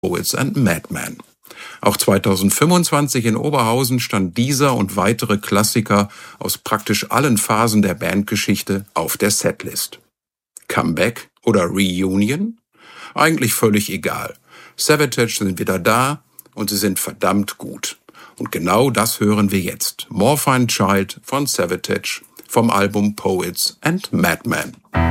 Poets and Madmen. Auch 2025 in Oberhausen stand dieser und weitere Klassiker aus praktisch allen Phasen der Bandgeschichte auf der Setlist. Comeback oder Reunion? Eigentlich völlig egal. Savatage sind wieder da und sie sind verdammt gut. Und genau das hören wir jetzt. Morphine Child von Savatage vom Album Poets and Madmen.